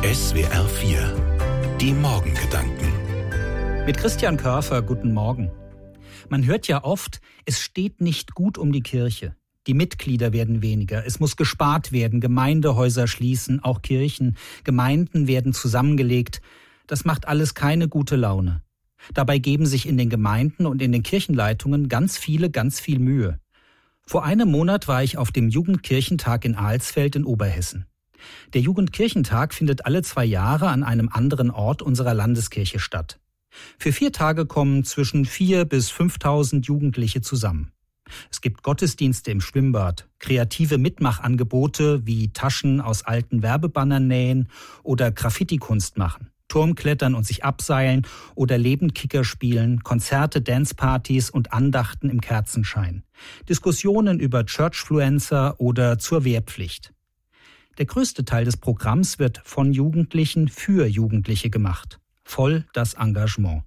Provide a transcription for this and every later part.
SWR 4, die Morgengedanken. Mit Christian Körfer, guten Morgen. Man hört ja oft, es steht nicht gut um die Kirche. Die Mitglieder werden weniger, es muss gespart werden, Gemeindehäuser schließen, auch Kirchen, Gemeinden werden zusammengelegt. Das macht alles keine gute Laune. Dabei geben sich in den Gemeinden und in den Kirchenleitungen ganz viel Mühe. Vor einem Monat war ich auf dem Jugendkirchentag in Alsfeld in Oberhessen. Der Jugendkirchentag findet alle 2 Jahre an einem anderen Ort unserer Landeskirche statt. Für 4 Tage kommen zwischen 4.000 bis 5.000 Jugendliche zusammen. Es gibt Gottesdienste im Schwimmbad, kreative Mitmachangebote wie Taschen aus alten Werbebannern nähen oder Graffiti-Kunst machen, Turmklettern und sich abseilen oder Lebendkicker spielen, Konzerte, Dancepartys und Andachten im Kerzenschein, Diskussionen über Churchfluencer oder zur Wehrpflicht. Der größte Teil des Programms wird von Jugendlichen für Jugendliche gemacht. Voll das Engagement.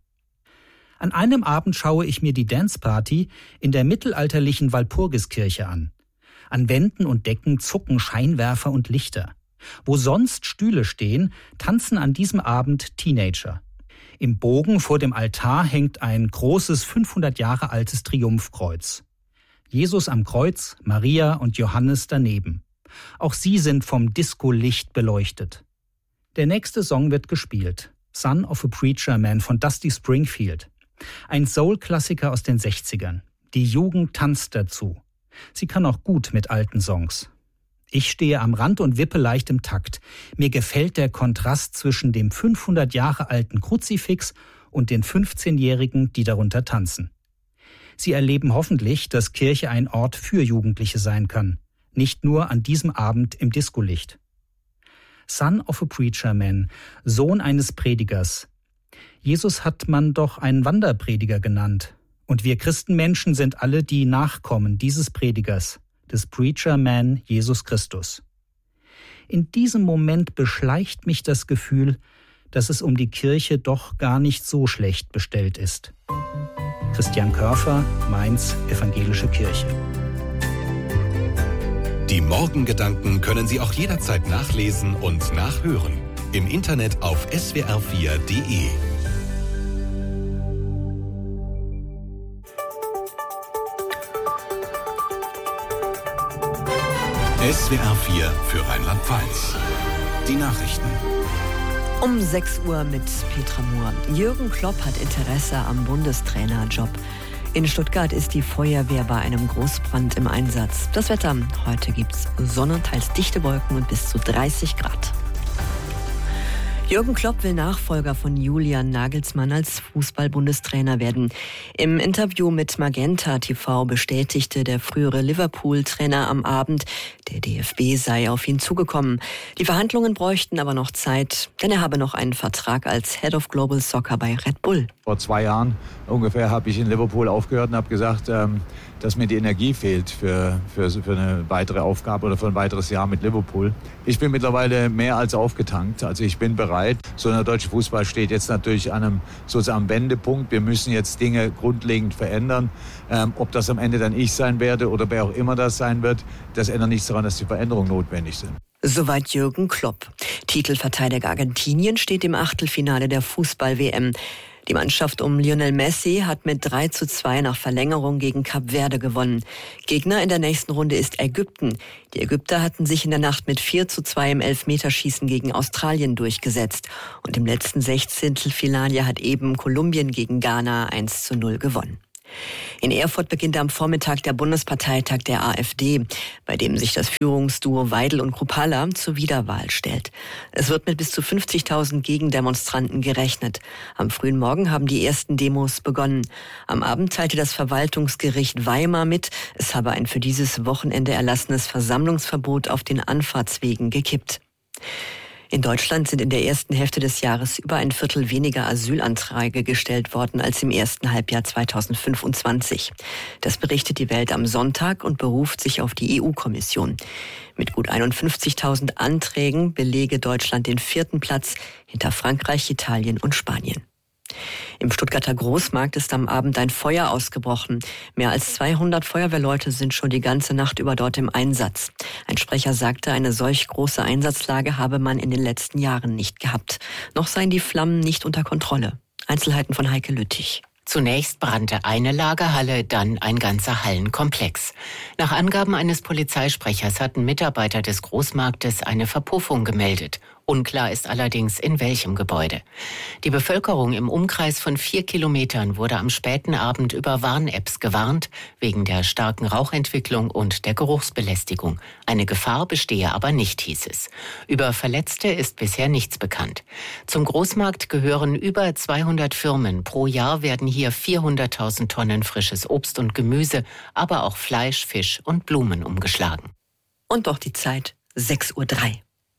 An einem Abend schaue ich mir die Danceparty in der mittelalterlichen Walpurgiskirche an. An Wänden und Decken zucken Scheinwerfer und Lichter. Wo sonst Stühle stehen, tanzen an diesem Abend Teenager. Im Bogen vor dem Altar hängt ein großes 500 Jahre altes Triumphkreuz. Jesus am Kreuz, Maria und Johannes daneben. Auch sie sind vom Disco-Licht beleuchtet. Der nächste Song wird gespielt. Son of a Preacher Man von Dusty Springfield. Ein Soul-Klassiker aus den 60ern. Die Jugend tanzt dazu. Sie kann auch gut mit alten Songs. Ich stehe am Rand und wippe leicht im Takt. Mir gefällt der Kontrast zwischen dem 500 Jahre alten Kruzifix und den 15-Jährigen, die darunter tanzen. Sie erleben hoffentlich, dass Kirche ein Ort für Jugendliche sein kann. Nicht nur an diesem Abend im Discolicht. Son of a Preacher Man, Sohn eines Predigers. Jesus hat man doch einen Wanderprediger genannt. Und wir Christenmenschen sind alle die Nachkommen dieses Predigers, des Preacher Man Jesus Christus. In diesem Moment beschleicht mich das Gefühl, dass es um die Kirche doch gar nicht so schlecht bestellt ist. Christian Körfer, Mainz, Evangelische Kirche. Die Morgengedanken können Sie auch jederzeit nachlesen und nachhören. Im Internet auf swr4.de. SWR 4 für Rheinland-Pfalz. Die Nachrichten. Um 6 Uhr mit Petra Mohr. Jürgen Klopp hat Interesse am Bundestrainerjob. In Stuttgart ist die Feuerwehr bei einem Großbrand im Einsatz. Das Wetter: heute gibt's Sonne, teils dichte Wolken und bis zu 30 Grad. Jürgen Klopp will Nachfolger von Julian Nagelsmann als Fußball-Bundestrainer werden. Im Interview mit Magenta TV bestätigte der frühere Liverpool-Trainer am Abend, der DFB sei auf ihn zugekommen. Die Verhandlungen bräuchten aber noch Zeit, denn er habe noch einen Vertrag als Head of Global Soccer bei Red Bull. Vor 2 Jahren ungefähr habe ich in Liverpool aufgehört und habe gesagt, dass mir die Energie fehlt für eine weitere Aufgabe oder für ein weiteres Jahr mit Liverpool. Ich bin mittlerweile mehr als aufgetankt. Also ich bin bereit. So der deutsche Fußball steht jetzt natürlich an einem sozusagen Wendepunkt. Wir müssen jetzt Dinge grundlegend verändern. Ob das am Ende dann ich sein werde oder wer auch immer das sein wird, das ändert nichts daran, dass die Veränderungen notwendig sind. Soweit Jürgen Klopp. Titelverteidiger Argentinien steht im Achtelfinale der Fußball-WM. Die Mannschaft um Lionel Messi hat mit 3:2 nach Verlängerung gegen Kap Verde gewonnen. Gegner in der nächsten Runde ist Ägypten. Die Ägypter hatten sich in der Nacht mit 4:2 im Elfmeterschießen gegen Australien durchgesetzt. Und im letzten 16. hat eben Kolumbien gegen Ghana 1:0 gewonnen. In Erfurt beginnt am Vormittag der Bundesparteitag der AfD, bei dem sich das Führungsduo Weidel und Kruppalla zur Wiederwahl stellt. Es wird mit bis zu 50.000 Gegendemonstranten gerechnet. Am frühen Morgen haben die ersten Demos begonnen. Am Abend teilte das Verwaltungsgericht Weimar mit, es habe ein für dieses Wochenende erlassenes Versammlungsverbot auf den Anfahrtswegen gekippt. In Deutschland sind in der ersten Hälfte des Jahres über ein Viertel weniger Asylanträge gestellt worden als im ersten Halbjahr 2025. Das berichtet die Welt am Sonntag und beruft sich auf die EU-Kommission. Mit gut 51.000 Anträgen belege Deutschland den 4. Platz hinter Frankreich, Italien und Spanien. Im Stuttgarter Großmarkt ist am Abend ein Feuer ausgebrochen. Mehr als 200 Feuerwehrleute sind schon die ganze Nacht über dort im Einsatz. Ein Sprecher sagte, eine solch große Einsatzlage habe man in den letzten Jahren nicht gehabt. Noch seien die Flammen nicht unter Kontrolle. Einzelheiten von Heike Lüttich. Zunächst brannte eine Lagerhalle, dann ein ganzer Hallenkomplex. Nach Angaben eines Polizeisprechers hatten Mitarbeiter des Großmarktes eine Verpuffung gemeldet. Unklar ist allerdings, in welchem Gebäude. Die Bevölkerung im Umkreis von 4 Kilometern wurde am späten Abend über Warn-Apps gewarnt, wegen der starken Rauchentwicklung und der Geruchsbelästigung. Eine Gefahr bestehe aber nicht, hieß es. Über Verletzte ist bisher nichts bekannt. Zum Großmarkt gehören über 200 Firmen. Pro Jahr werden hier 400.000 Tonnen frisches Obst und Gemüse, aber auch Fleisch, Fisch und Blumen umgeschlagen. Und doch die Zeit, 6:03 Uhr.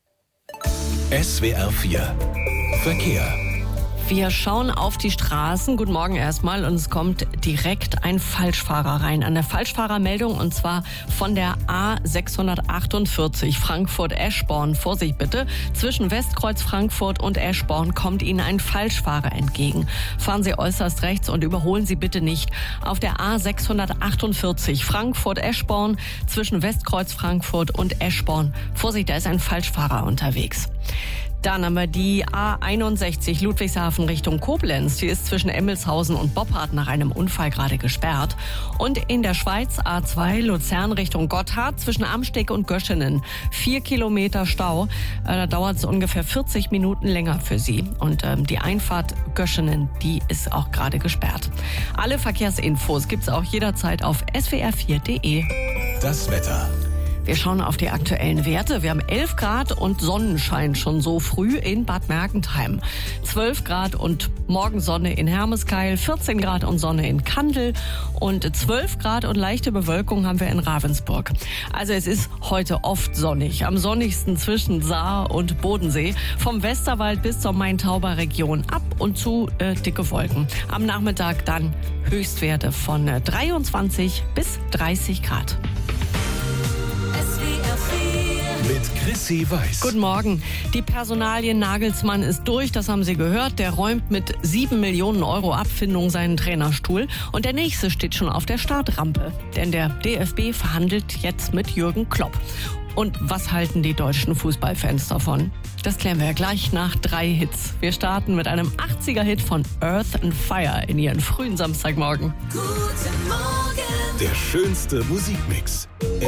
SWR 4 Verkehr. Wir schauen auf die Straßen. Guten Morgen erstmal. Und es kommt direkt ein Falschfahrer rein. Eine Falschfahrermeldung, und zwar von der A648 Frankfurt-Eschborn. Vorsicht bitte. Zwischen Westkreuz Frankfurt und Eschborn kommt Ihnen ein Falschfahrer entgegen. Fahren Sie äußerst rechts und überholen Sie bitte nicht. Auf der A648 Frankfurt-Eschborn zwischen Westkreuz Frankfurt und Eschborn. Vorsicht, da ist ein Falschfahrer unterwegs. Dann haben wir die A61 Ludwigshafen Richtung Koblenz. Die ist zwischen Emmelshausen und Boppard nach einem Unfall gerade gesperrt. Und in der Schweiz A2 Luzern Richtung Gotthard zwischen Amsteg und Göschenen. 4 Kilometer Stau. Da dauert es ungefähr 40 Minuten länger für Sie. Und die Einfahrt Göschenen, die ist auch gerade gesperrt. Alle Verkehrsinfos gibt's auch jederzeit auf swr4.de. Das Wetter. Wir schauen auf die aktuellen Werte. Wir haben 11 Grad und Sonnenschein schon so früh in Bad Mergentheim. 12 Grad und Morgensonne in Hermeskeil, 14 Grad und Sonne in Kandel und 12 Grad und leichte Bewölkung haben wir in Ravensburg. Also es ist heute oft sonnig. Am sonnigsten zwischen Saar und Bodensee. Vom Westerwald bis zur Main-Tauber-Region ab und zu dicke Wolken. Am Nachmittag dann Höchstwerte von 23 bis 30 Grad. Mit Chrissy Weiß. Guten Morgen. Die Personalien Nagelsmann ist durch, das haben Sie gehört. Der räumt mit 7 Millionen Euro Abfindung seinen Trainerstuhl. Und der nächste steht schon auf der Startrampe. Denn der DFB verhandelt jetzt mit Jürgen Klopp. Und was halten die deutschen Fußballfans davon? Das klären wir ja gleich nach 3 Hits. Wir starten mit einem 80er-Hit von Earth and Fire in ihren frühen Samstagmorgen. Der schönste Musikmix.